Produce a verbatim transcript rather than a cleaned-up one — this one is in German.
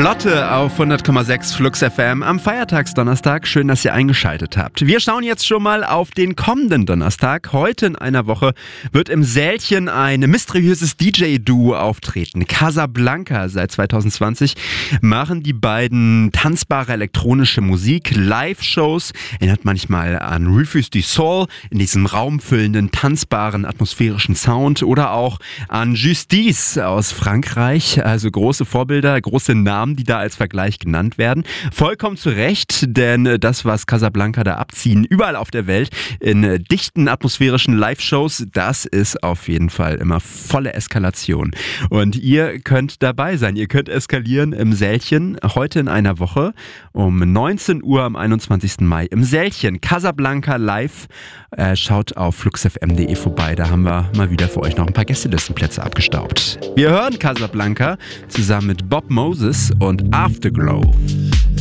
Lotte auf hundert Komma sechs Flux F M am Feiertagsdonnerstag. Schön, dass ihr eingeschaltet habt. Wir schauen jetzt schon mal auf den kommenden Donnerstag. Heute in einer Woche wird im Sälchen ein mysteriöses D J-Duo auftreten. Casablanca. Seit zwanzig zwanzig machen die beiden tanzbare elektronische Musik. Live-Shows erinnert manchmal an Rufus du Sol in diesem raumfüllenden, tanzbaren, atmosphärischen Sound oder auch an Justice aus Frankreich. Also große Vorbilder, große Namen, die da als Vergleich genannt werden. Vollkommen zu Recht, denn das, was Casablanca da abziehen, überall auf der Welt, in dichten atmosphärischen Live-Shows, das ist auf jeden Fall immer volle Eskalation. Und ihr könnt dabei sein, ihr könnt eskalieren im Sälchen, heute in einer Woche um neunzehn Uhr am einundzwanzigsten Mai im Sälchen. Casablanca live. Äh, schaut auf fluxfm punkt de vorbei, da haben wir mal wieder für euch noch ein paar Gästelistenplätze abgestaubt. Wir hören Casablanca zusammen mit Bob Moses und Afterglow.